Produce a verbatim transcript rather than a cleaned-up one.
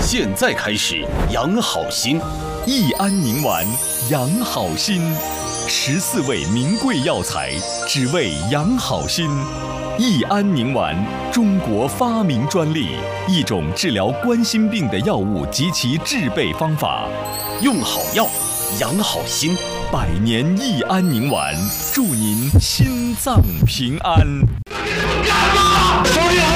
现在开始养好心， 益安宁丸养好心，十四味名贵药材，只为养好心。益安宁丸，中国发明专利，一种治疗冠心病的药物及其制备方法。 用好药，养好心。 百年益安宁丸，祝您心脏平安。 干嘛？兄弟